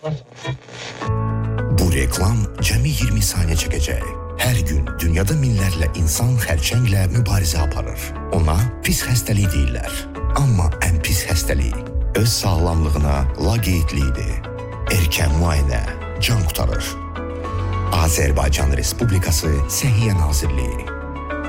Bu reklam cəmi 20 saniyə çəkəcək. Hər gün dünyada minlərlə insan xərçənglə mübarizə aparır. Ona pis xəstəlik deyirlər. Amma ən pis xəstəlik öz sağlamlığına laqeydliyidir. Erkən müayinə can qurtarır. Azərbaycan Respublikası Səhiyyə Nazirliyi.